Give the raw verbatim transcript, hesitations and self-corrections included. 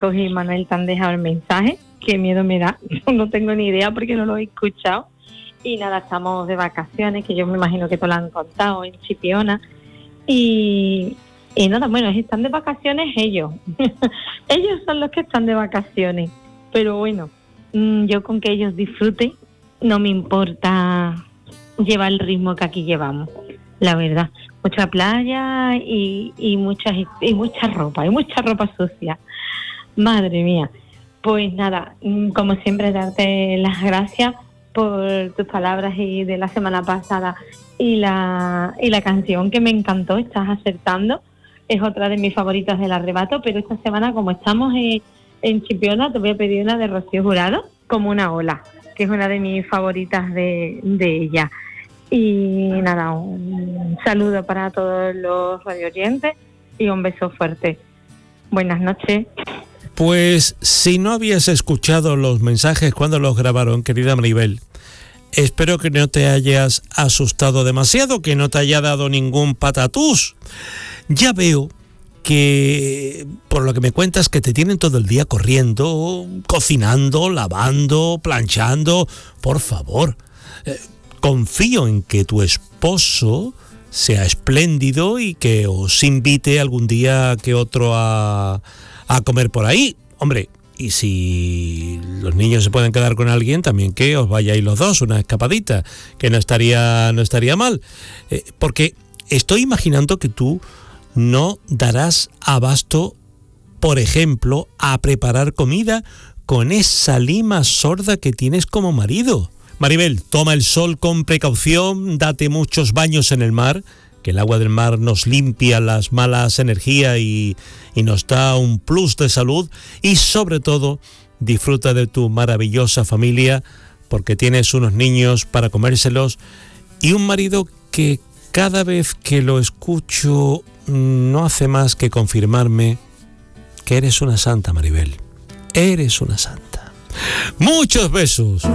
y Manuel te han dejado el mensaje. Qué miedo me da, no tengo ni idea porque no lo he escuchado. Y nada, estamos de vacaciones, que yo me imagino que te lo han contado, en Chipiona. Y, y nada, bueno, están de vacaciones ellos. Ellos son los que están de vacaciones. Pero bueno, yo con que ellos disfruten, no me importa llevar el ritmo que aquí llevamos, la verdad. Mucha playa y, y, muchas, y mucha ropa, y mucha ropa sucia. Madre mía. Pues nada, como siempre, darte las gracias por tus palabras y de la semana pasada y la y la canción que me encantó, estás acertando, es otra de mis favoritas del arrebato, pero esta semana como estamos en, en Chipiona te voy a pedir una de Rocío Jurado, Como una ola, que es una de mis favoritas de, de ella. Y nada, un saludo para todos los radioyentes y un beso fuerte. Buenas noches. Pues si no habías escuchado los mensajes cuando los grabaron, querida Maribel, espero que no te hayas asustado demasiado, que no te haya dado ningún patatús. Ya veo que, por lo que me cuentas, que te tienen todo el día corriendo, cocinando, lavando, planchando. Por favor, eh, confío en que tu esposo sea espléndido y que os invite algún día que otro a... a comer por ahí, hombre, y si los niños se pueden quedar con alguien, también que os vayáis los dos, una escapadita, que no estaría, no estaría mal, eh, porque estoy imaginando que tú no darás abasto, por ejemplo, a preparar comida con esa lima sorda que tienes como marido. Maribel, toma el sol con precaución, date muchos baños en el mar, que el agua del mar nos limpia las malas energías y, y nos da un plus de salud, y sobre todo disfruta de tu maravillosa familia, porque tienes unos niños para comérselos y un marido que cada vez que lo escucho no hace más que confirmarme que eres una santa, Maribel. Eres una santa. Muchos besos.